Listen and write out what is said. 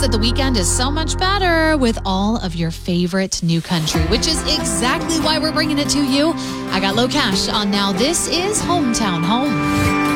that the weekend is so much better with all of your favorite new country, which is exactly why we're bringing it to you. I got Low Cash on Now This Is Hometown Home.